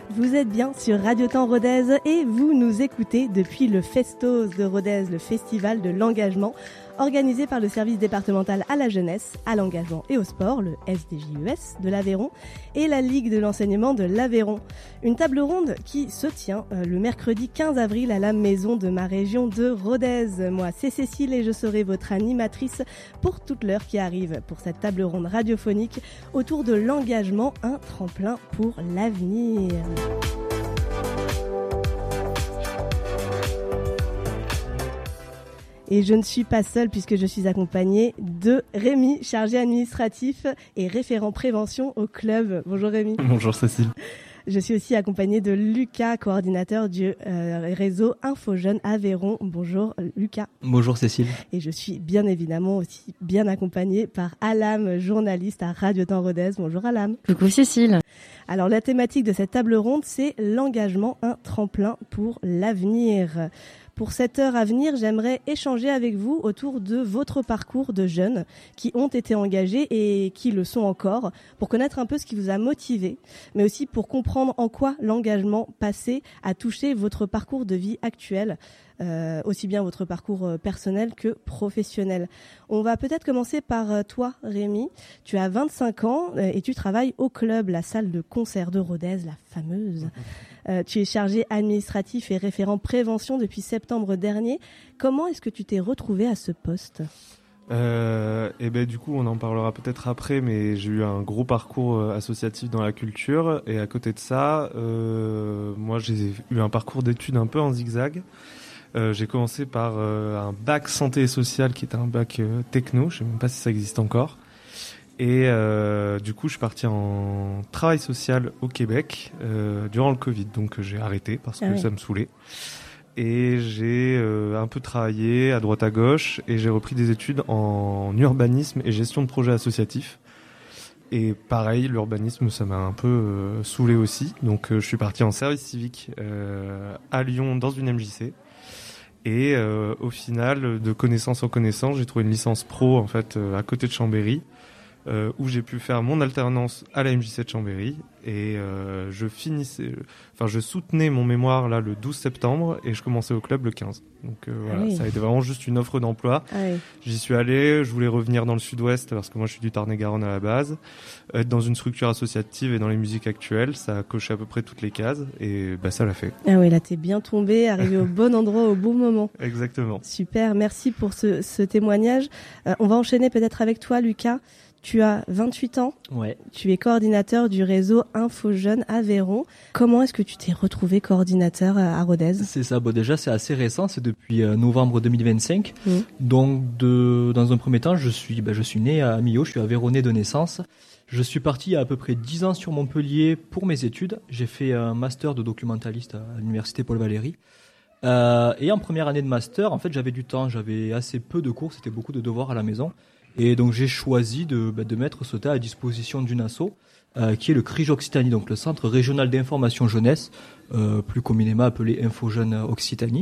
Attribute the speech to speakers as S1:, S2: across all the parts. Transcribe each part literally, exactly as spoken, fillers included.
S1: Vous êtes bien sur Radio Temps Rodez et vous nous écoutez depuis le Festos de Rodez, le festival de l'engagement organisé par le service départemental à la jeunesse, à l'engagement et au sport, le S D J U S de l'Aveyron, et la Ligue de l'enseignement de l'Aveyron. Une table ronde qui se tient euh, le mercredi quinze avril à la maison de ma région de Rodez. Moi, c'est Cécile et je serai votre animatrice pour toute l'heure qui arrive pour cette table ronde radiophonique autour de l'engagement, un tremplin pour l'avenir. Et je ne suis pas seule puisque je suis accompagnée de Rémi, chargé administratif et référent prévention au club. Bonjour Rémi.
S2: Bonjour Cécile.
S1: Je suis aussi accompagnée de Lucas, coordinateur du euh, réseau Info Jeunes Aveyron. Bonjour Lucas.
S2: Bonjour Cécile.
S1: Et je suis bien évidemment aussi bien accompagnée par Alam, journaliste à Radio Temps Rodez. Bonjour Alam.
S3: Coucou Cécile.
S1: Alors la thématique de cette table ronde, c'est l'engagement, un tremplin pour l'avenir. Pour cette heure à venir, j'aimerais échanger avec vous autour de votre parcours de jeunes qui ont été engagés et qui le sont encore, pour connaître un peu ce qui vous a motivé, mais aussi pour comprendre en quoi l'engagement passé a touché votre parcours de vie actuel, euh, aussi bien votre parcours personnel que professionnel. On va peut-être commencer par toi, Rémi. Tu as vingt-cinq ans et tu travailles au club, la salle de concert de Rodez, la fameuse. Euh, tu es chargé administratif et référent prévention depuis septembre dernier. Comment est-ce que tu t'es retrouvé à ce poste ?
S2: euh, Et ben du coup, on en parlera peut-être après, mais j'ai eu un gros parcours associatif dans la culture. Et à côté de ça, euh, moi j'ai eu un parcours d'études un peu en zigzag. Euh, j'ai commencé par euh, un bac santé et social qui était un bac euh, techno, je sais même pas si ça existe encore. Et euh, du coup, je suis parti en travail social au Québec euh, durant le Covid, donc j'ai arrêté parce que ah oui. ça me saoulait. Et j'ai euh, un peu travaillé à droite à gauche et j'ai repris des études en urbanisme et gestion de projets associatifs. Et pareil, l'urbanisme, ça m'a un peu euh, saoulé aussi. Donc euh, je suis parti en service civique euh, à Lyon dans une M J C. Et euh, au final, de connaissance en connaissance, j'ai trouvé une licence pro en fait euh, à côté de Chambéry. Euh, où j'ai pu faire mon alternance à la M J C de Chambéry et euh, je finissais, enfin je soutenais mon mémoire là le douze septembre et je commençais au club le quinze. Donc euh, voilà, oui. Ça a été vraiment juste une offre d'emploi. Ah oui. J'y suis allé, je voulais revenir dans le sud-ouest parce que moi je suis du Tarn-et-Garonne à la base, être dans une structure associative et dans les musiques actuelles, ça a coché à peu près toutes les cases et bah ça l'a fait.
S1: Ah oui, là t'es bien tombé, arrivé au bon endroit au bon moment.
S2: Exactement.
S1: Super, merci pour ce, ce témoignage. Euh, on va enchaîner peut-être avec toi Lucas. Tu as vingt-huit ans,
S4: ouais.
S1: Tu es coordinateur du réseau Info Jeunes Aveyron. Comment est-ce que tu t'es retrouvé coordinateur à Rodez ?
S4: C'est ça, bon déjà c'est assez récent, c'est depuis euh, novembre deux mille vingt-cinq. Mmh. Donc de, dans un premier temps, je suis, bah, je suis né à Millau, je suis aveyronnais de naissance. Je suis parti il y a à peu près dix ans sur Montpellier pour mes études. J'ai fait un master de documentaliste à l'université Paul Valéry. Euh, et en première année de master, en fait j'avais du temps, j'avais assez peu de cours, c'était beaucoup de devoirs à la maison. Et donc j'ai choisi de, bah, de mettre ce temps à disposition d'une asso euh, qui est le C R I J Occitanie, donc le Centre Régional d'Information Jeunesse, euh, plus communément appelé Info Jeunes Occitanie.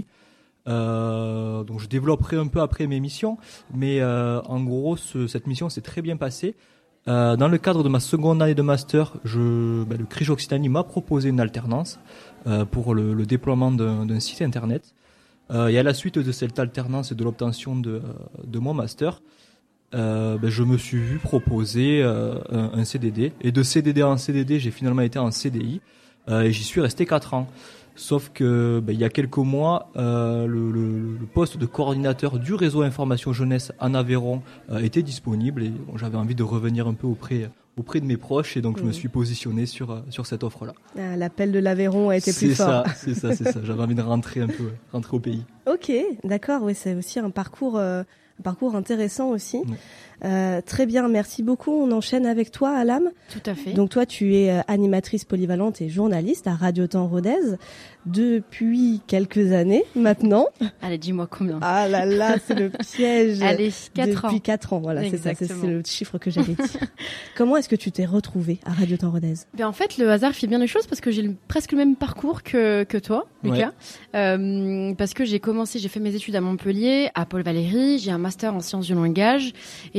S4: Euh, donc je développerai un peu après mes missions, mais euh, en gros ce, cette mission s'est très bien passée. Euh, dans le cadre de ma seconde année de master, je, bah, le C R I J Occitanie m'a proposé une alternance euh, pour le, le déploiement d'un, d'un site internet. Euh, et à la suite de cette alternance et de l'obtention de, de mon master, Euh, ben, je me suis vu proposer euh, un, un C D D et de C D D en C D D j'ai finalement été en C D I euh, et j'y suis resté quatre ans, sauf que ben, il y a quelques mois euh, le, le, le poste de coordinateur du réseau information jeunesse en Aveyron euh, était disponible et bon, j'avais envie de revenir un peu auprès auprès de mes proches et donc mmh. je me suis positionné sur sur cette offre là.
S1: Ah, l'appel de l'Aveyron a été plus
S4: c'est
S1: fort.
S4: Ça, c'est ça c'est ça j'avais envie de rentrer un peu rentrer au pays.
S1: Ok, d'accord, oui, c'est aussi un parcours euh... Un parcours intéressant aussi. Oui. Euh, très bien, merci beaucoup. On enchaîne avec toi, Alam.
S3: Tout à fait.
S1: Donc toi, tu es euh, animatrice polyvalente et journaliste à Radio Temps Rodez depuis quelques années maintenant.
S3: Allez, dis-moi combien.
S1: Ah là là, c'est le piège.
S3: Allez, quatre ans.
S1: Depuis quatre ans, voilà, c'est ça, c'est, c'est le chiffre que j'allais dire. Comment est-ce que tu t'es retrouvée à Radio Temps Rodez ?
S3: Ben en fait, le hasard fait bien les choses parce que j'ai le, presque le même parcours que que toi, Lucas. Ouais. Euh, parce que j'ai commencé, j'ai fait mes études à Montpellier, à Paul Valéry, j'ai un master en sciences du langage et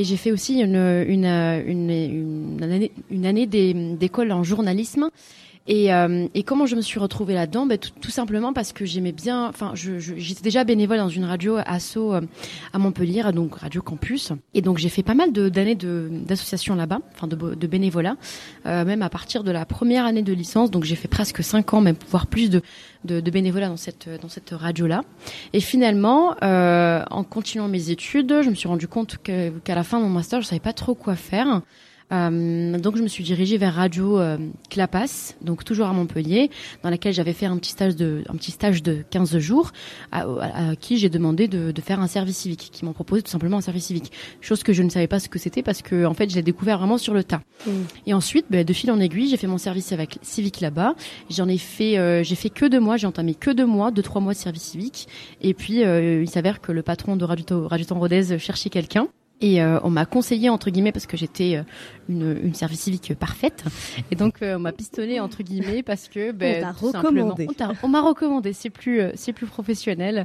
S3: j'ai fait aussi une, une, une, une année, une année d'école en journalisme. Et, euh, et comment je me suis retrouvée là-dedans? Ben, tout, tout simplement parce que j'aimais bien. Enfin, je, je, j'étais déjà bénévole dans une radio asso euh, à Montpellier, donc Radio Campus. Et donc j'ai fait pas mal de, d'années de, d'association là-bas, enfin de, de bénévolat, euh, même à partir de la première année de licence. Donc j'ai fait presque cinq ans, même voire plus de, de, de bénévolat dans cette dans cette radio-là. Et finalement, euh, en continuant mes études, je me suis rendu compte que, qu'à la fin de mon master, je savais pas trop quoi faire. Euh, donc je me suis dirigée vers Radio euh, Clapas, donc toujours à Montpellier, dans laquelle j'avais fait un petit stage de un petit stage de quinze jours, à, à, à qui j'ai demandé de, de faire un service civique, qui m'ont proposé tout simplement un service civique, chose que je ne savais pas ce que c'était parce que en fait je l'ai découvert vraiment sur le tas. Mmh. Et ensuite, ben, de fil en aiguille, j'ai fait mon service avec, civique là-bas. J'en ai fait, euh, j'ai fait que deux mois, j'ai entamé que deux mois, deux trois mois de service civique, et puis euh, il s'avère que le patron de Radio Radio Temps Rodez cherchait quelqu'un. Et euh, on m'a conseillé, entre guillemets, parce que j'étais euh, une, une service civique parfaite. Et donc, euh, on m'a pistonné, entre guillemets, parce que... Ben,
S1: on t'a recommandé.
S3: On, t'a, on m'a recommandé, c'est plus, euh, c'est plus professionnel.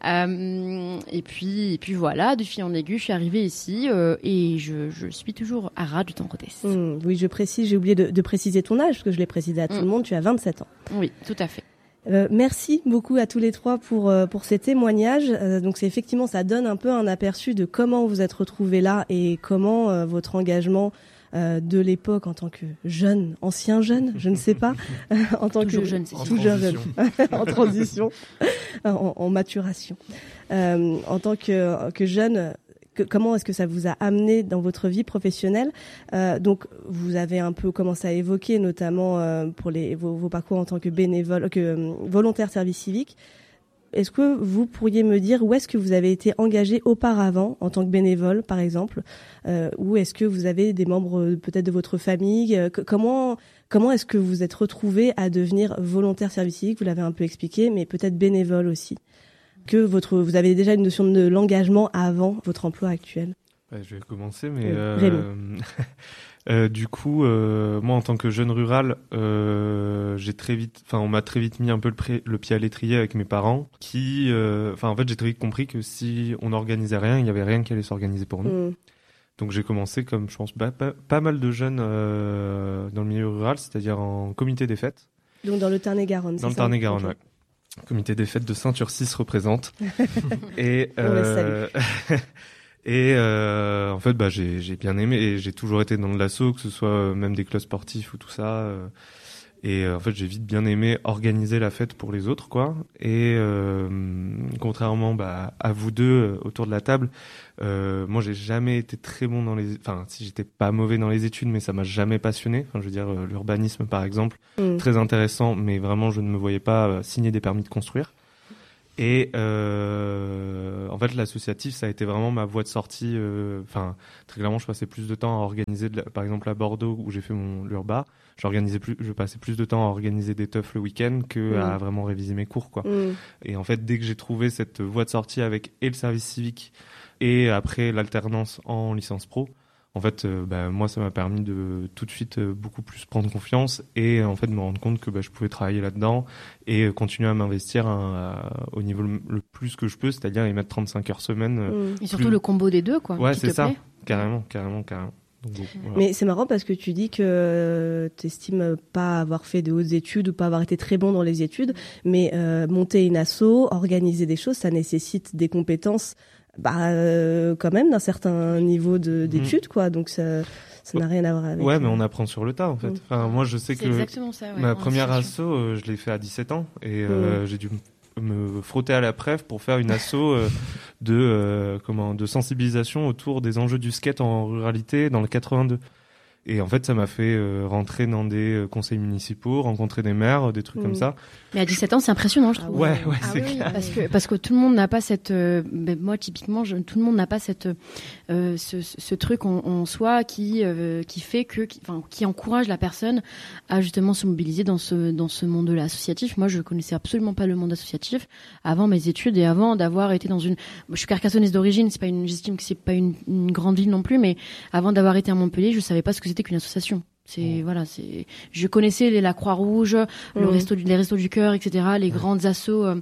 S3: Euh, et, puis, et puis voilà, de fil en aiguille, je suis arrivée ici euh, et je, je suis toujours à Radio Temps Rodez.
S1: Mmh, oui, je précise, j'ai oublié de, de préciser ton âge, parce que je l'ai précisé à tout mmh. le monde, tu as vingt-sept ans.
S3: Oui, tout à fait.
S1: Euh, merci beaucoup à tous les trois pour euh, pour ces témoignages. Euh, donc c'est effectivement, ça donne un peu un aperçu de comment vous êtes retrouvés là et comment euh, votre engagement euh, de l'époque en tant que jeune, ancien jeune, je ne sais pas, en tant
S3: toujours
S1: que
S3: jeune, c'est
S1: toujours jeune, en transition, en, en maturation, euh, en tant que que jeune. Que, comment est-ce que ça vous a amené dans votre vie professionnelle? euh, Donc, vous avez un peu commencé à évoquer, notamment euh, pour les, vos, vos parcours en tant que bénévole, que euh, volontaire service civique. Est-ce que vous pourriez me dire où est-ce que vous avez été engagé auparavant en tant que bénévole, par exemple, euh, ou est-ce que vous avez des membres peut-être de votre famille? euh, Comment comment est-ce que vous êtes retrouvé à devenir volontaire service civique? Vous l'avez un peu expliqué, mais peut-être bénévole aussi. Que votre, vous avez déjà une notion de l'engagement avant votre emploi actuel.
S2: Ouais, je vais commencer, mais
S1: oui,
S2: euh, euh, du coup, euh, moi en tant que jeune rural, euh, j'ai très vite, enfin on m'a très vite mis un peu le, pré, le pied à l'étrier avec mes parents, qui, enfin euh, en fait j'ai très vite compris que si on n'organisait rien, il y avait rien qui allait s'organiser pour nous. Mm. Donc j'ai commencé comme je pense bah, pas, pas mal de jeunes euh, dans le milieu rural, c'est-à-dire en comité des fêtes.
S1: Donc dans le Tarn-et-Garonne.
S2: Dans
S1: c'est
S2: le
S1: ça
S2: Tarn-et-Garonne,
S1: okay.
S2: ouais. Comité des fêtes de Saint-Ursis représente. et euh, et euh, en fait, bah j'ai j'ai bien aimé et j'ai toujours été dans de l'asso, que ce soit euh, même des clubs sportifs ou tout ça. Euh, et euh, en fait, j'ai vite bien aimé organiser la fête pour les autres, quoi. Et euh, contrairement bah, à vous deux euh, autour de la table, euh, moi j'ai jamais été très bon dans les, enfin si j'étais pas mauvais dans les études, mais ça m'a jamais passionné. Enfin, je veux dire euh, l'urbanisme par exemple, mmh. très intéressant, mais vraiment je ne me voyais pas euh, signer des permis de construire. Et euh, en fait, l'associatif, ça a été vraiment ma voie de sortie. Enfin, euh, très clairement, je passais plus de temps à organiser, de la, par exemple à Bordeaux où j'ai fait mon l'urba, j'organisais plus, je passais plus de temps à organiser des teufs le week-end que mmh. à vraiment réviser mes cours, quoi. Mmh. Et en fait, dès que j'ai trouvé cette voie de sortie avec et le service civique et après l'alternance en licence pro, en fait, euh, bah, moi, ça m'a permis de tout de suite euh, beaucoup plus prendre confiance et en fait me rendre compte que bah, je pouvais travailler là-dedans et euh, continuer à m'investir hein, à, au niveau le, le plus que je peux, c'est-à-dire y mettre trente-cinq heures semaine. Euh,
S3: et surtout
S2: plus...
S3: le combo des deux, quoi.
S2: Ouais,
S3: qui
S2: c'est
S3: te
S2: ça,
S3: plaît.
S2: carrément, carrément, carrément. Donc, bon, voilà.
S1: Mais c'est marrant parce que tu dis que tu estimes pas avoir fait de hautes études ou pas avoir été très bon dans les études, mais euh, monter une asso, organiser des choses, ça nécessite des compétences bah euh, quand même d'un certain niveau de d'études, mmh. quoi. Donc ça ça n'a rien à voir avec.
S2: Ouais, mais on apprend sur le tas en fait. Mmh. Enfin, moi je sais
S3: c'est
S2: que
S3: exactement ça, ouais,
S2: ma première asso, euh, je l'ai fait à dix-sept ans et mmh. euh, j'ai dû me frotter à la preuve pour faire une asso euh, de euh, comment de sensibilisation autour des enjeux du skate en ruralité dans le quatre-vingt-deux. Et en fait, ça m'a fait euh, rentrer dans des euh, conseils municipaux, rencontrer des maires, des trucs mmh. comme ça.
S3: Mais à dix-sept ans, c'est impressionnant, je trouve.
S2: Ouais, ouais,
S3: ah,
S2: c'est
S3: oui,
S2: clair.
S3: Parce que, parce que tout le monde n'a pas cette... Euh, ben moi, typiquement, je, tout le monde n'a pas cette, euh, ce, ce truc en, en soi qui, euh, qui fait que... Qui, enfin, qui encourage la personne à justement se mobiliser dans ce, dans ce monde-là associatif. Moi, je connaissais absolument pas le monde associatif avant mes études et avant d'avoir été dans une... Je suis carcassonnaise d'origine, c'est pas une, j'estime que c'est pas une, une grande ville non plus, mais avant d'avoir été à Montpellier, je savais pas ce que c'était qu'une association. C'est mmh. voilà, c'est. Je connaissais les, la Croix-Rouge, mmh. le resto, les restos du cœur, et cetera. Les mmh. grandes assos euh,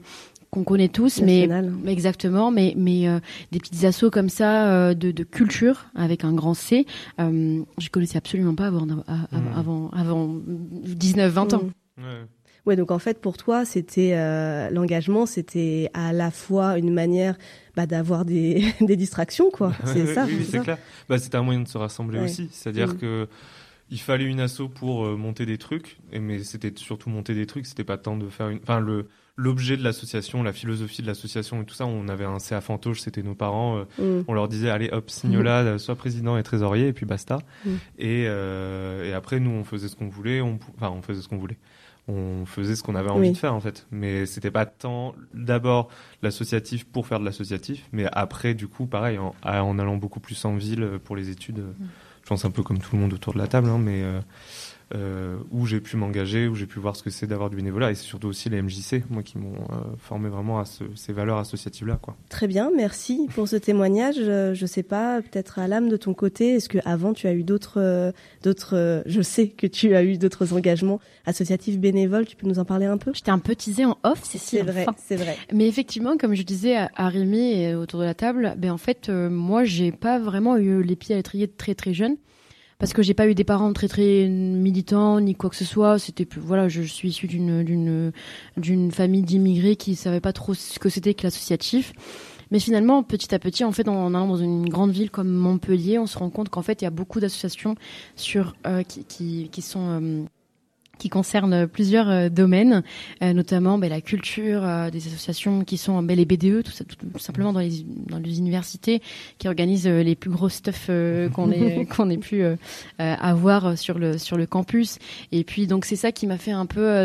S3: qu'on connaît tous,
S1: National.
S3: mais exactement, mais mais euh, des petites assos comme ça euh, de, de culture avec un grand C, euh, je connaissais absolument pas avant avant
S2: Mmh.
S3: avant, avant dix-neuf vingt ans.
S1: Mmh.
S2: Ouais.
S1: Ouais, donc en fait pour toi c'était euh, l'engagement, c'était à la fois une manière bah, d'avoir des des distractions quoi. C'est ça.
S2: Oui, oui,
S1: c'est
S2: c'est
S1: ça.
S2: clair. Bah, c'était un moyen de se rassembler
S1: Ouais.
S2: aussi. C'est-à-dire
S1: Mm.
S2: que il fallait une asso pour euh, monter des trucs, et, mais c'était surtout monter des trucs. C'était pas tant de faire une. Enfin, le l'objet de l'association, la philosophie de l'association et tout ça. On avait un C A Fantoche, c'était nos parents. euh,
S1: Mm.
S2: On leur disait allez hop, signola, euh, sois président et trésorier, et puis basta.
S1: Mm.
S2: Et euh, et après nous on faisait ce qu'on voulait. On pou- enfin on faisait ce qu'on voulait. On faisait ce qu'on avait envie
S1: Oui.
S2: de faire en fait, mais c'était pas tant d'abord l'associatif pour faire de l'associatif, mais après du coup pareil en, en allant beaucoup plus en ville pour les études, euh, je pense un peu comme tout le monde autour de la table, hein, mais euh, euh, où j'ai pu m'engager, où j'ai pu voir ce que c'est d'avoir du bénévolat, et c'est surtout aussi les M J C, moi qui m'ont euh, formé vraiment à ce, ces valeurs associatives là quoi.
S1: Très bien, merci pour ce témoignage. Euh, Je sais pas, peut-être à l'âme de ton côté, est-ce que avant tu as eu d'autres, euh, d'autres, euh, je sais que tu as eu d'autres engagements associatifs bénévoles. Tu peux nous en parler un peu?
S3: J'étais un peu teasée en off, c'est
S1: C'est vrai, c'est vrai.
S3: Mais effectivement, comme je disais à, à Rémi et autour de la table, ben en fait, euh, moi, j'ai pas vraiment eu les pieds à l'étrier très très jeune, parce que j'ai pas eu des parents très très militants ni quoi que ce soit. C'était plus, voilà, je suis issue d'une d'une d'une famille d'immigrés qui savait pas trop ce que c'était que l'associatif. Mais finalement, petit à petit, en fait, en allant dans une grande ville comme Montpellier, on se rend compte qu'en fait, il y a beaucoup d'associations sur euh, qui, qui qui sont euh, qui concernent plusieurs euh, domaines, euh, notamment ben, la culture, euh, des associations qui sont ben, les B D E, tout, ça, tout, tout simplement dans les, dans les universités, qui organisent euh, les plus gros stuff euh, qu'on ait qu'on ait pu euh, euh, avoir sur le sur le campus. Et puis donc c'est ça qui m'a fait un peu euh,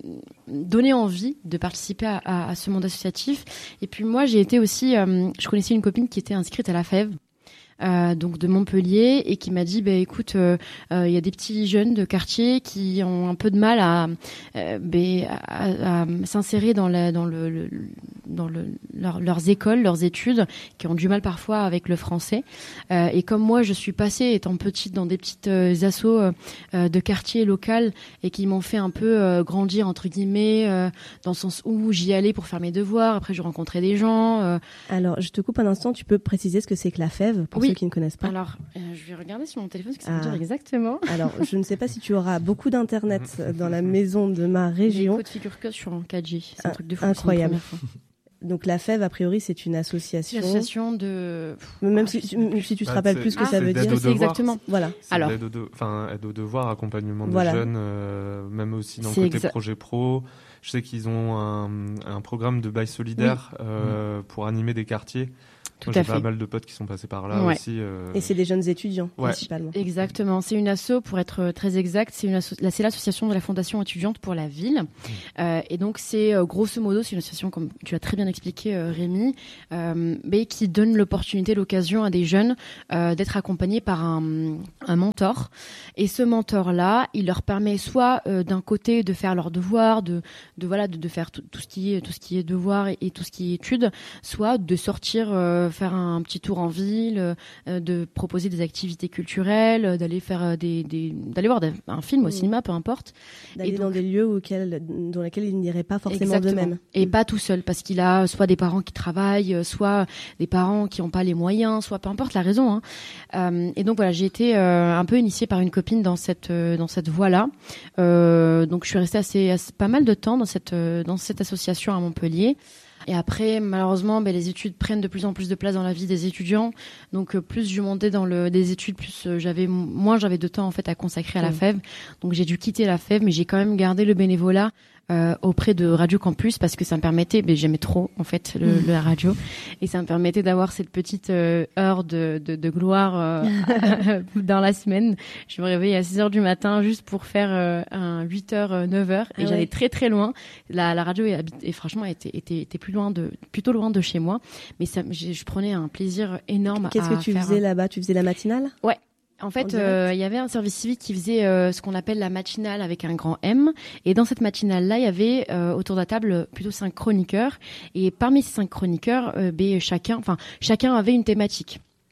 S3: donner envie de participer à, à, à ce monde associatif. Et puis moi j'ai été aussi, euh, je connaissais une copine qui était inscrite à la F E V. Euh, donc de Montpellier, et qui m'a dit bah écoute, il euh, euh, y a des petits jeunes de quartier qui ont un peu de mal à, euh, bah, à, à, à s'insérer dans la dans le, le dans le leur, leurs écoles, leurs études, qui ont du mal parfois avec le français. Euh, et comme moi, je suis passée étant petite dans des petites euh, assos euh, de quartier local, et qui m'ont fait un peu euh, grandir entre guillemets, euh, dans le sens où j'y allais pour faire mes devoirs. Après, je rencontrais des gens. Euh...
S1: Alors, je te coupe un instant. Tu peux préciser ce que c'est que la F E V pour
S3: Oui.
S1: ceux qui ne connaissent pas?
S3: Alors, euh, je vais regarder sur mon téléphone ce que ça
S1: Ah.
S3: veut dire exactement.
S1: Alors, je ne sais pas si tu auras beaucoup d'internet dans la maison de ma région.
S3: Écoute, figure que je suis en quatre G. C'est un
S1: Ah,
S3: truc de fou.
S1: incroyable.
S3: C'est une première fois.
S1: Donc la F E V, a priori, c'est une association.
S3: Une association de.
S1: Même
S3: Ah,
S1: si,
S3: je sais plus.
S1: si tu te
S2: Ah,
S1: rappelles
S2: c'est-
S1: plus ce que
S3: ah,
S1: ça
S2: c'est
S1: veut
S2: d'aide
S1: dire.
S2: aux
S3: C'est
S2: devoirs.
S3: exactement.
S1: Voilà.
S2: C'est
S3: Alors.
S2: l'aide aux de- enfin, aide aux devoirs, accompagnement des
S1: Voilà.
S2: jeunes, euh, même aussi dans le
S3: C'est
S2: côté
S3: exa-
S2: projet pro. Je sais qu'ils ont un, un programme de bail solidaire euh, pour animer des quartiers.
S3: Tout
S2: Moi, j'ai
S3: à
S2: pas
S3: fait.
S2: mal de potes qui sont passés par là
S3: Ouais.
S2: aussi. euh,
S1: Et c'est des jeunes étudiants,
S2: Ouais.
S1: principalement.
S3: Exactement. C'est une asso, pour être très exact, c'est une asso- là, c'est l'association de la Fondation étudiante pour la ville. Euh, et donc, c'est euh, grosso modo, c'est une association, comme tu l'as très bien expliqué, euh, Rémi, euh, mais qui donne l'opportunité, l'occasion à des jeunes euh, d'être accompagnés par un, un mentor. Et ce mentor-là, il leur permet soit euh, d'un côté de faire leurs devoirs, de, de voilà, de, de faire tout, tout ce qui est tout ce qui est devoir et, et tout ce qui est études, soit de sortir, euh, faire un petit tour en ville, euh, de proposer des activités culturelles, euh, d'aller faire euh, des, des d'aller voir des- un film au
S1: Mmh.
S3: cinéma, peu importe.
S1: D'aller
S3: Et
S1: dans
S3: donc-
S1: des lieux auxquels, dans lesquels ils n'iraient pas forcément
S3: Exactement.
S1: d'eux-mêmes.
S3: Et pas tout seul, parce qu'il a soit des parents qui travaillent, euh, soit des parents qui n'ont pas les moyens, soit peu importe la raison. Hein. Euh, et donc voilà, j'ai été euh, un peu initiée par une copine dans cette euh, dans cette voie-là. Euh, donc je suis restée assez, assez pas mal de temps dans cette euh, dans cette association à Montpellier. Et après, malheureusement, ben, les études prennent de plus en plus de place dans la vie des étudiants. Donc, euh, plus je montais dans le des études, plus euh, j'avais moins j'avais de temps en fait à consacrer à la
S1: Mmh.
S3: F E V. Donc, j'ai dû quitter la F E V, mais j'ai quand même gardé le bénévolat euh, auprès de Radio Campus, parce que ça me permettait, ben, j'aimais trop en fait le, le- la radio, et ça me permettait d'avoir cette petite euh, heure de, de, de gloire euh, dans la semaine. Je me réveillais à six heures du matin juste pour faire euh, un huit heures, neuf heures, et
S1: Ah ouais.
S3: j'allais très très loin. La, la radio est, habit- et franchement était, était, était plus loin de, plutôt loin de chez moi, mais ça, j'ai- je prenais un plaisir énorme.
S1: Qu'est-ce
S3: à
S1: que tu
S3: faire
S1: faisais
S3: un-
S1: là-bas? Tu faisais la matinale?
S3: En
S1: En
S3: fait,
S1: direct
S3: euh, il y avait un service civique qui faisait euh, ce qu'on appelle la matinale avec un grand M. Et dans cette matinale-là, il y avait euh, autour de la table plutôt cinq chroniqueurs. Et parmi ces cinq chroniqueurs, euh, ben, chacun, enfin, chacun avait une thématique.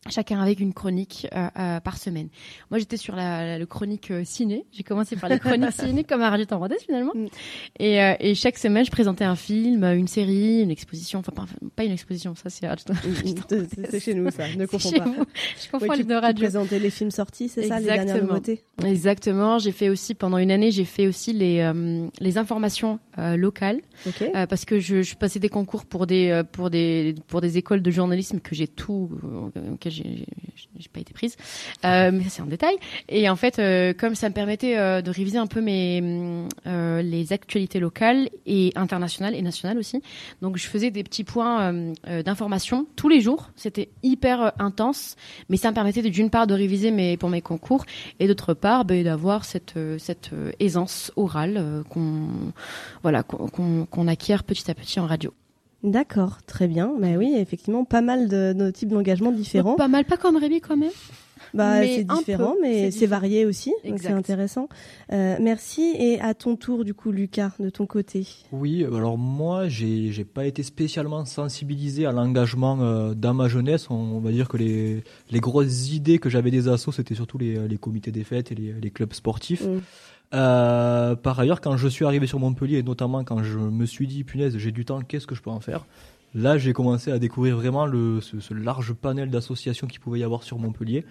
S3: chacun avec une chronique euh, euh, par semaine. Moi, j'étais sur la, la le chronique euh, ciné. J'ai commencé par les chroniques ciné comme à Radio Temps Vendée finalement. Mm. Et, euh, et chaque semaine, je présentais un film, une série, une exposition. Enfin, pas, pas une exposition, ça c'est Radio Temps
S1: Vendée. C'est chez nous, ça. Ne confonds pas.
S3: Vous. Je confonds
S1: oui,
S3: les deux radios.
S1: Tu présentais les films sortis, c'est ça, les dernières nouveautés.
S3: Exactement. J'ai fait aussi pendant une année, j'ai fait aussi les euh, les informations euh, locales.
S1: Okay.
S3: Euh, parce que je, je passais des concours pour des euh, pour des pour des écoles de journalisme que j'ai tout euh, auquel j'ai J'ai, j'ai pas été prise, euh, mais ça c'est un détail. Et en fait, euh, comme ça me permettait euh, de réviser un peu mes euh, les actualités locales et internationales et nationales aussi. Donc je faisais des petits points euh, euh, d'information tous les jours. C'était hyper euh, intense, mais ça me permettait de, d'une part de réviser mes pour mes concours et d'autre part bah, d'avoir cette euh, cette euh, aisance orale euh, qu'on voilà qu'on, qu'on, qu'on acquiert petit à petit en radio.
S1: D'accord, très bien. Mais oui, effectivement, pas mal de, de types d'engagements différents.
S3: Pas mal, pas comme Rémi quand même.
S1: Bah, mais c'est différent, peu, mais c'est, c'est varié aussi. Donc c'est intéressant. Euh, merci. Et à ton tour, du coup, Lucas, de ton côté.
S4: Oui, alors moi, j'ai, j'ai pas été spécialement sensibilisé à l'engagement euh, dans ma jeunesse. On, on va dire que les, les grosses idées que j'avais des assos, c'était surtout les, les comités des fêtes et les, les clubs sportifs. Mmh. Euh, par ailleurs, quand je suis arrivé sur Montpellier, et notamment quand je me suis dit, punaise, j'ai du temps, qu'est-ce que je peux en faire ? Là, j'ai commencé à découvrir vraiment le, ce, ce large panel d'associations qu'il pouvait y avoir sur Montpellier,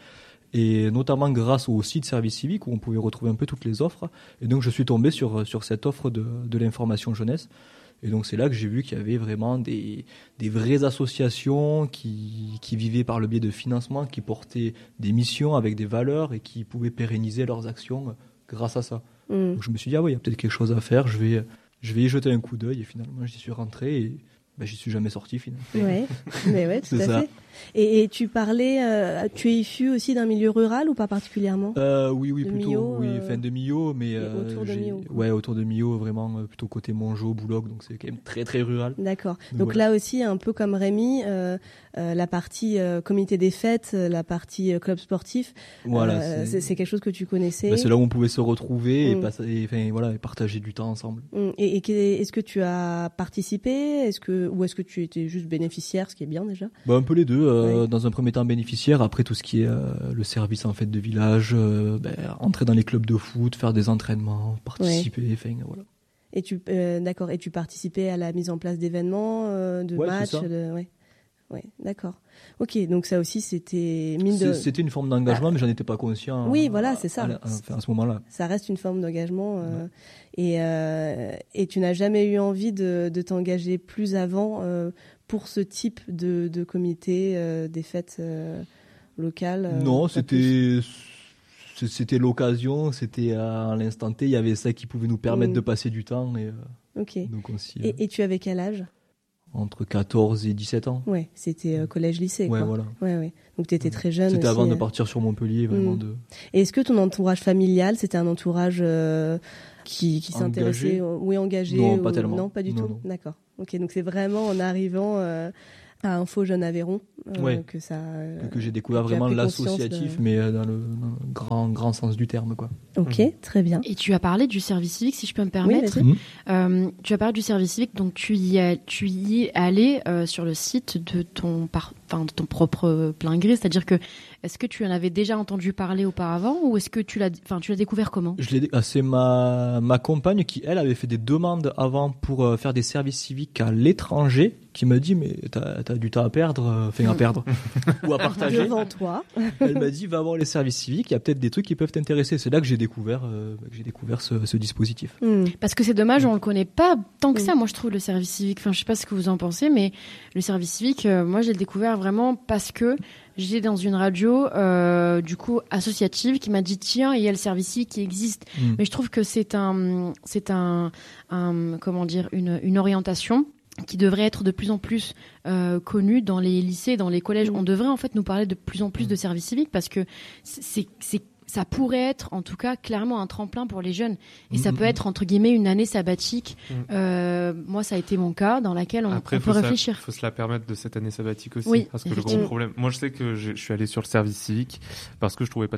S4: et notamment grâce au site Service Civique où on pouvait retrouver un peu toutes les offres. Et donc, je suis tombé sur, sur cette offre de, de l'information jeunesse. Et donc, c'est là que j'ai vu qu'il y avait vraiment des, des vraies associations qui, qui vivaient par le biais de financement, qui portaient des missions avec des valeurs et qui pouvaient pérenniser leurs actions grâce à ça. Mmh. Donc je me suis dit, ah oui, il y a peut-être quelque chose à faire, je vais, je vais y jeter un coup d'œil, et finalement j'y suis rentré, et ben, j'y suis jamais sorti finalement.
S1: Ouais, mais ouais, tout à ça. fait. Et, et tu parlais, euh, tu es issu aussi d'un milieu rural ou pas particulièrement ?
S4: euh, Oui, oui, de plutôt,
S1: Millau,
S4: oui,
S1: euh...
S4: fin de Millau, mais euh,
S1: autour de Millau.
S4: Ouais, autour de Millau, vraiment euh, plutôt côté Montgeau, Boulogne, donc c'est quand même très très rural.
S1: D'accord. Donc, donc voilà. Là aussi, un peu comme Rémi, euh, euh, la partie euh, comité des fêtes, la partie euh, club sportif,
S4: voilà,
S1: euh, c'est... C'est, c'est quelque chose que tu connaissais.
S4: Ben, c'est là où on pouvait se retrouver mmh. et, passer, et, enfin, voilà, et partager du temps ensemble.
S1: Mmh. Et, et est-ce que tu as participé, est-ce que ou est-ce que tu étais juste bénéficiaire, ce qui est bien déjà ?
S4: Ben, un peu les deux. Euh, ouais. Dans un premier temps bénéficiaire, après tout ce qui est euh, le service en fête de village, euh, ben, entrer dans les clubs de foot, faire des entraînements, participer, ouais. enfin voilà.
S1: Et tu euh, d'accord. Et tu participais à la mise en place d'événements, euh, de
S4: ouais,
S1: matchs, de... ouais. Ouais, d'accord. Ok, donc ça aussi c'était mine de...
S4: C'était une forme d'engagement, ah. mais j'en étais pas conscient.
S1: Oui, à, voilà, c'est ça.
S4: À, à, à ce moment-là.
S1: Ça reste une forme d'engagement, euh,
S4: ouais.
S1: et euh, et tu n'as jamais eu envie de, de t'engager plus avant euh, pour ce type de, de comité euh, des fêtes euh, locales. Euh,
S4: non, c'était plus. C'était l'occasion, c'était à l'instant T, il y avait ça qui pouvait nous permettre mmh. de passer du temps. Et, euh,
S1: ok.
S4: Donc aussi,
S1: et, euh, et tu avais quel âge ?
S4: Entre quatorze et dix-sept ans.
S1: Ouais, c'était euh, collège-lycée.
S4: Ouais,
S1: quoi.
S4: voilà.
S1: Ouais, ouais. Donc tu étais très jeune.
S4: C'était
S1: aussi,
S4: avant
S1: euh...
S4: de partir sur Montpellier, vraiment.
S1: Mmh.
S4: De...
S1: Et est-ce que ton entourage familial, c'était un entourage euh, qui, qui s'intéressait, oui, engagé
S4: Non,
S1: ou...
S4: pas tellement.
S1: Non, pas du
S4: non,
S1: tout.
S4: Non.
S1: D'accord. Ok, donc c'est vraiment en arrivant euh, à Info Jeune Aveyron euh,
S4: ouais.
S1: que ça. Euh,
S4: que j'ai découvert vraiment l'associatif, de... mais dans le, dans le grand, grand sens du terme, quoi.
S1: Ok, mmh. très bien.
S3: Et tu as parlé du service civique, si je peux me permettre.
S1: Oui,
S3: euh, tu as parlé du service civique, donc tu y, as, tu y es allé euh, sur le site de ton, par, enfin, de ton propre plein gré, c'est-à-dire que est-ce que tu en avais déjà entendu parler auparavant ou est-ce que tu l'as, enfin, tu l'as découvert comment ?
S4: Je l'ai, c'est ma, ma compagne qui, elle, avait fait des demandes avant pour euh, faire des services civiques à l'étranger, qui m'a dit, mais t'as, t'as du temps à perdre, enfin euh, à perdre, ou à partager.
S1: Devant toi.
S4: Elle m'a dit, va voir les services civiques, il y a peut-être des trucs qui peuvent t'intéresser. C'est là que j'ai découvert, euh, que j'ai découvert ce, ce dispositif.
S3: Mmh. Parce que c'est dommage, on le connaît pas tant que ça, moi je trouve, le service civique. Enfin, je sais pas ce que vous en pensez, mais le service civique, euh, moi j'ai le découvert vraiment parce que j'étais dans une radio, euh, du coup, associative, qui m'a dit, tiens, il y a le service civique qui existe. Mmh. Mais je trouve que c'est un, c'est un, un comment dire, une, une orientation qui devrait être de plus en plus euh, connue dans les lycées, dans les collèges. Mmh. On devrait en fait nous parler de plus en plus de service civique parce que c'est, c'est ça pourrait être, en tout cas, clairement un tremplin pour les jeunes. Et mmh. ça peut être, entre guillemets, une année sabbatique. Mmh. Euh, moi, ça a été mon cas, dans laquelle on,
S2: Après,
S3: on peut réfléchir.
S2: Il faut se la permettre de cette année sabbatique aussi.
S3: Oui,
S2: parce que le gros problème... Moi, je sais que je, je suis allé sur le service civique parce que je trouvais pas de taf.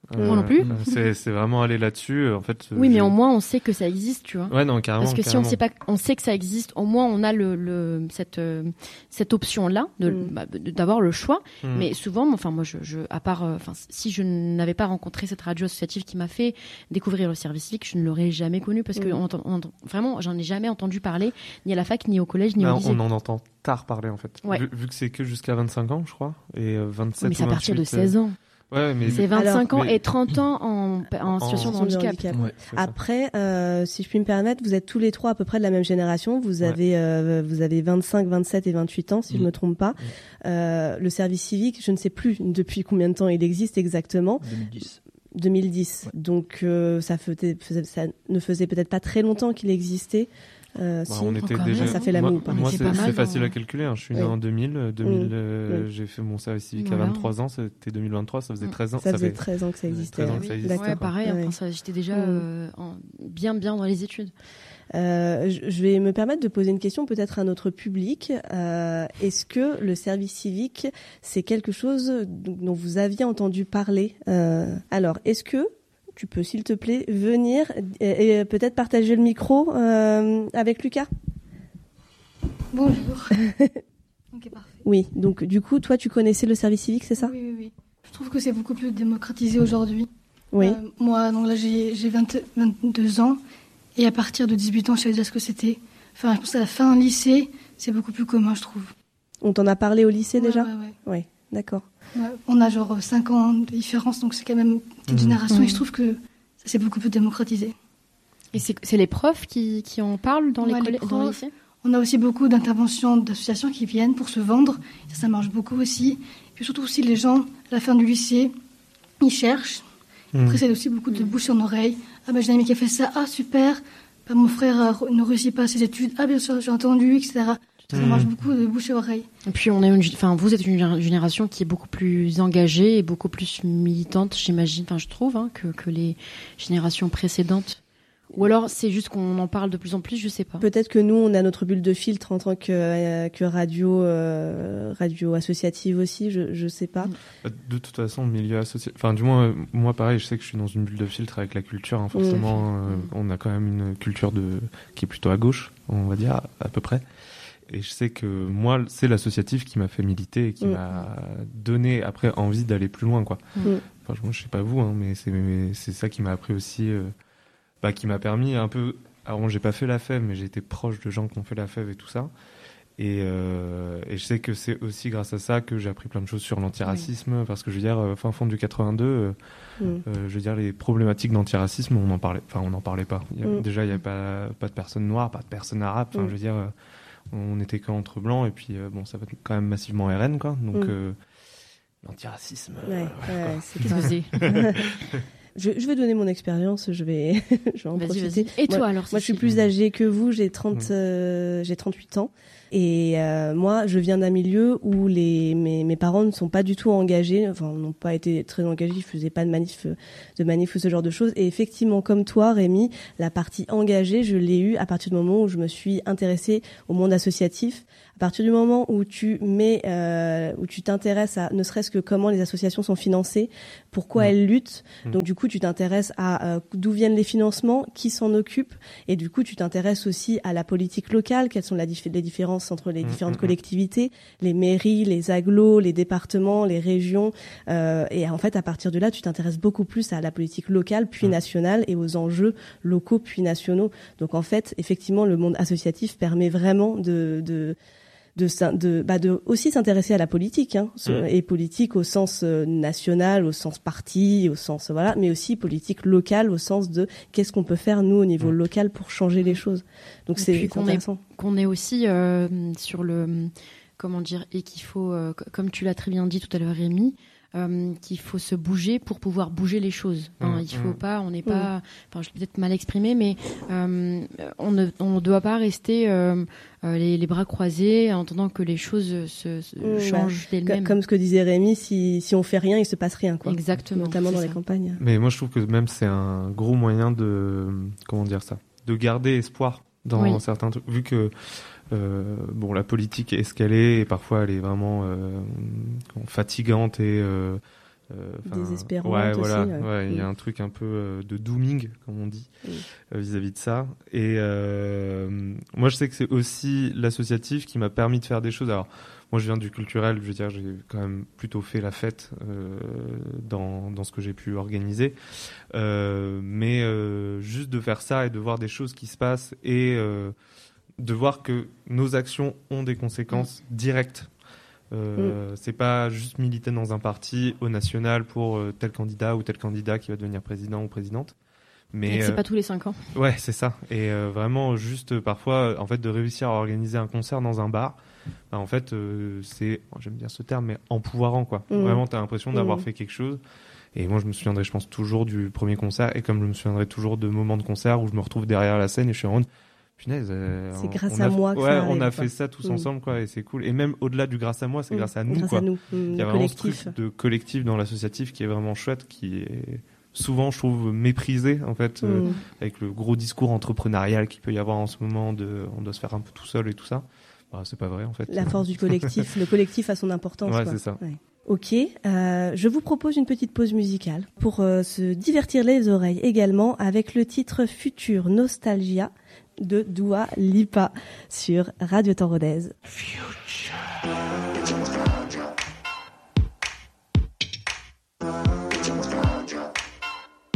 S2: Euh,
S3: Moi non plus.
S2: C'est, c'est vraiment aller là-dessus. En fait.
S3: Oui,
S2: j'ai...
S3: mais au moins on sait que ça existe, tu vois.
S2: Ouais, non, carrément.
S3: Parce que
S2: carrément.
S3: si on sait pas, on sait que ça existe, au moins on a le, le cette euh, cette option-là de
S1: Mm.
S3: bah, de- d'avoir le choix.
S2: Mm.
S3: Mais souvent, enfin moi, je, je à part, enfin euh, si je n'avais pas rencontré cette radio associative qui m'a fait découvrir le service civique, je ne l'aurais jamais connu parce que
S1: Mm.
S3: on entend, on entend- vraiment, j'en ai jamais entendu parler ni à la fac, ni au collège, ni
S2: Bah,
S3: au lycée.
S2: on en entend tard parler en fait.
S3: Ouais.
S2: Vu, vu que c'est que jusqu'à vingt-cinq ans, je crois, et euh, vingt-sept
S3: Mais c'est
S2: ou
S3: à partir de
S2: vingt-huit,
S3: seize ans.
S2: Ouais, mais
S3: C'est vingt-cinq
S2: Alors,
S3: ans
S2: mais-
S3: et trente ans en, en situation de
S1: En
S3: handicap.
S1: handicap.
S4: Ouais.
S2: c'est ça.
S1: Après, euh, si je puis me permettre, vous êtes tous les trois à peu près de la même génération. Vous
S2: Ouais.
S1: avez, euh, vous avez vingt-cinq, vingt-sept et vingt-huit ans, si
S4: Mm.
S1: je me trompe pas. Euh, le service civique, je ne sais plus depuis combien de temps il existe exactement.
S4: deux mille dix.
S1: deux mille dix.
S4: Ouais.
S1: Donc euh, ça, faisait, faisait- ça ne faisait peut-être pas très longtemps qu'il existait. Euh,
S2: Bah,
S1: si.
S2: on était
S3: quand
S2: déjà.
S3: même,
S1: ça fait la
S2: moi,
S1: moue, par
S2: moi,
S3: exemple.
S2: c'est,
S3: C'est pas
S2: c'est
S3: mal
S2: facile
S3: dans-
S2: à calculer. Hein. Je suis né
S1: Oui.
S2: en deux mille. deux mille,
S1: Mm.
S2: euh,
S1: Oui.
S2: J'ai fait mon service civique
S3: Voilà.
S2: à vingt-trois ans. C'était deux mille vingt-trois. Ça faisait
S3: Mm.
S2: treize ans.
S1: Ça faisait
S2: fait-
S1: treize ans que ça existait.
S2: treize ans
S1: hein.
S2: que ça existe.
S1: D'accord.
S3: Ouais, pareil.
S1: Ouais.
S3: Enfin, ça, j'étais déjà
S1: Mm.
S3: euh, en- bien, bien dans les études.
S1: Euh, je je vais me permettre de poser une question peut-être à notre public. Euh, est-ce que le service civique, c'est quelque chose dont vous aviez entendu parler euh, Alors, est-ce que tu peux, s'il te plaît, venir et, et peut-être partager le micro euh, avec Lucas ?
S5: Bonjour. Ok, parfait.
S1: Oui, donc du coup, toi, tu connaissais le service civique, c'est ça ?
S5: Oui, oui, oui. Je trouve que c'est beaucoup plus démocratisé aujourd'hui.
S1: Oui.
S5: Euh, moi, donc là, j'ai j'ai vingt vingt-deux ans. Et à partir de dix-huit ans, je savais déjà ce que c'était. Enfin, je pense à la fin lycée, c'est beaucoup plus commun, je trouve.
S1: On t'en a parlé au lycée
S5: Ouais,
S1: déjà ?
S5: ouais, ouais.
S1: Oui, d'accord.
S5: Ouais, on a genre cinq ans de différence, donc c'est quand même une petite
S2: Mhm.
S5: génération.
S3: Mhm.
S5: Et je trouve que ça s'est beaucoup plus démocratisé.
S3: Et c'est, c'est les profs qui, qui en parlent dans les
S5: Ouais, les
S3: collèges, dans les
S5: profs.
S3: lycées.
S5: On a aussi beaucoup d'interventions d'associations qui viennent pour se vendre. Ça, ça marche beaucoup aussi. Et puis surtout aussi, les gens, à la fin du lycée, ils cherchent.
S2: Mm.
S5: Après, c'est aussi beaucoup de bouche en oreille. Ah ben, j'ai un ami qui a fait ça. Ah, super. Ben, mon frère euh, ne réussit pas à ses études. Ah, bien sûr, j'ai entendu, et cetera. Ça
S2: Mm.
S5: marche beaucoup de bouche à oreille.
S3: Et puis on est une, enfin vous êtes une géné- génération qui est beaucoup plus engagée et beaucoup plus militante, j'imagine, enfin je trouve, hein, que que les générations précédentes. Ou alors c'est juste qu'on en parle de plus en plus, je sais pas.
S1: Peut-être que nous, on a notre bulle de filtre en tant que, euh, que radio, euh, radio associative aussi, je je sais pas.
S2: De toute façon, le milieu associatif. Enfin, du moins, euh, moi, pareil, je sais que je suis dans une bulle de filtre avec la culture. Hein, forcément, euh, on a quand même une culture de qui est plutôt à gauche, on va dire, à peu près. Et je sais que moi, c'est l'associatif qui m'a fait militer et qui
S1: Mm.
S2: m'a donné après envie d'aller plus loin, quoi.
S1: Mm.
S2: Enfin, je, je sais pas vous, hein, mais c'est mais c'est ça qui m'a appris aussi, euh, bah, qui m'a permis un peu. Alors, bon, j'ai pas fait la F E V, mais j'ai été proche de gens qui ont fait la F E V et tout ça. Et, euh, et je sais que c'est aussi grâce à ça que j'ai appris plein de choses sur l'antiracisme, parce que je veux dire, euh, fin fond du quatre-vingt-deux, euh,
S1: Mm.
S2: euh, je veux dire, les problématiques d'antiracisme, on en parlait, enfin, on n'en parlait pas. Il y a-
S1: Mm.
S2: Déjà, il n'y avait pas, pas de personnes noires, pas de personnes arabes. Enfin,
S1: Mm.
S2: je veux dire, euh, on était qu'entre blancs, et puis euh, bon, ça va être quand même massivement R N, quoi. Donc,
S1: Mm.
S2: euh, l'antiracisme. euh,
S1: Ouais,
S2: voilà,
S1: ouais,
S2: quoi.
S1: c'est
S3: Qu'est-ce
S1: pas-
S3: que c'est
S1: je, je vais donner mon expérience, je vais, je vais en
S3: Vas-y,
S1: profiter.
S3: vas-y. Et toi
S1: Moi-
S3: alors
S1: Moi, je suis
S3: Cécile
S1: plus âgée que vous, j'ai trente,
S2: Mm.
S1: euh, j'ai trente-huit ans. Et euh, moi, je viens d'un milieu où les, mes, mes parents ne sont pas du tout engagés, enfin, n'ont pas été très engagés, ils faisaient pas de manif, de manif ou ce genre de choses. Et effectivement, comme toi, Rémi, la partie engagée, je l'ai eue à partir du moment où je me suis intéressée au monde associatif. À partir du moment où tu mets, euh, où tu t'intéresses à, ne serait-ce que comment les associations sont financées, pourquoi
S2: Ouais.
S1: elles luttent.
S2: Mm.
S1: Donc du coup, tu t'intéresses à euh, d'où viennent les financements, qui s'en occupe, et du coup, tu t'intéresses aussi à la politique locale, quelles sont la dif- les différences entre les
S2: Mm,
S1: différentes
S2: mm, mm.
S1: collectivités, les mairies, les agglos, les départements, les régions. Euh, et en fait, à partir de là, tu t'intéresses beaucoup plus à la politique locale, puis
S2: Mm.
S1: nationale, et aux enjeux locaux, puis nationaux. Donc en fait, effectivement, le monde associatif permet vraiment de... de de, s'in- de, bah de aussi s'intéresser à la politique, hein, ce-
S2: Mm.
S1: et politique au sens euh, national, au sens parti, au sens voilà, mais aussi politique locale au sens de qu'est-ce qu'on peut faire nous au niveau
S2: Mm.
S1: local pour changer les choses. Donc
S3: Et
S1: c'est
S3: puis
S1: c'est
S3: qu'on est-
S1: intéressant.
S3: qu'on est aussi euh, sur le comment dire et qu'il faut euh, c- comme tu l'as très bien dit tout à l'heure Rémi euh, qu'il faut se bouger pour pouvoir bouger les choses. Hein,
S2: Mmh,
S3: il faut
S2: mmh.
S3: pas, on n'est pas, enfin je l'ai peut-être mal exprimé, mais euh, on ne on ne doit pas rester euh, euh, les, les bras croisés en attendant que les choses se, se
S1: Mmh,
S3: changent
S1: Co-
S3: d'elles-mêmes.
S1: Comme ce que disait Rémi, si si on fait rien, il se passe rien, quoi.
S3: Exactement.
S1: Notamment
S3: c'est
S1: dans
S3: ça.
S1: les campagnes.
S2: Mais moi, je trouve que même c'est un gros moyen de, comment dire ça, de garder espoir dans
S3: Oui.
S2: certains trucs, vu que euh, bon, la politique est ce qu'elle est, et parfois elle est vraiment euh, fatigante et euh, euh,
S1: désespérante
S2: ouais,
S1: aussi.
S2: voilà,
S1: Ouais.
S2: ouais, il
S1: Mm.
S2: y a un truc un peu euh, de dooming, comme on dit,
S1: Mm.
S2: euh, vis-à-vis de ça. Et euh, moi, je sais que c'est aussi l'associatif qui m'a permis de faire des choses. Alors, moi, je viens du culturel, je veux dire, j'ai quand même plutôt fait la fête euh, dans, dans ce que j'ai pu organiser. Euh, mais euh, juste de faire ça et de voir des choses qui se passent et euh, de voir que nos actions ont des conséquences mmh. directes. Euh, mmh. C'est pas juste militer dans un parti au national pour euh, tel candidat ou tel candidat qui va devenir président ou présidente. Mais
S3: et que c'est
S2: euh,
S3: pas tous les cinq ans.
S2: Ouais, c'est ça. Et euh, vraiment, juste parfois, en fait, de réussir à organiser un concert dans un bar, bah, en fait, euh, c'est, j'aime bien ce terme, mais empouvoirant, quoi. Mmh. Vraiment, t'as l'impression d'avoir mmh. fait quelque chose. Et moi, je me souviendrai, je pense, toujours du premier concert, et comme je me souviendrai toujours de moments de concert où je me retrouve derrière la scène et je suis en mode, punaise, euh,
S1: c'est grâce
S2: on
S1: à
S2: a,
S1: moi que
S2: ouais,
S1: ça arrive,
S2: on a
S1: quoi.
S2: fait ça tous
S1: mmh.
S2: ensemble, quoi, et c'est cool. Et même au-delà du grâce à moi, c'est mmh. grâce à nous,
S1: grâce
S2: quoi.
S1: à nous, mmh,
S2: il y a vraiment
S1: collectif.
S2: ce truc de collectif dans l'associatif qui est vraiment chouette, qui est souvent, je trouve, méprisé, en fait, mmh. euh, avec le gros discours entrepreneurial qu'il peut y avoir en ce moment de, on doit se faire un peu tout seul et tout ça. Bah, c'est pas vrai, en fait.
S1: La force du collectif, le collectif a son importance,
S2: ouais,
S1: quoi.
S2: c'est ça.
S1: Ouais. Ok, euh, je vous propose une petite pause musicale pour euh, se divertir les oreilles également avec le titre Future Nostalgia de Dua Lipa sur Radio Temps Rodez. Future.